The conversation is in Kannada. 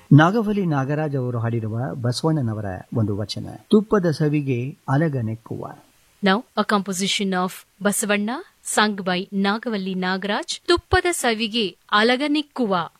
ನಾಗವಲ್ಲಿ ನಾಗರಾಜ್ ಅವರು ಹಾಡಿರುವ ಬಸವಣ್ಣನವರ ಒಂದು ವಚನ, ತುಪ್ಪದ ಸವಿಗೆ ಅಲಗನೆಕ್ಕುವ. Now a composition of Basavanna sung by Nagavalli Nagaraj, ತುಪ್ಪದ ಸವಿಗೆ ಅಲಗನಿಕ್ಕುವ.